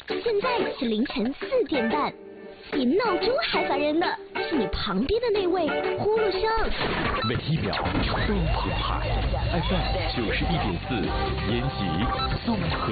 现在是凌晨4点半，比闹钟还烦人的是你旁边的那位呼噜声。 每一秒都可怕。FM 91.4，延吉综合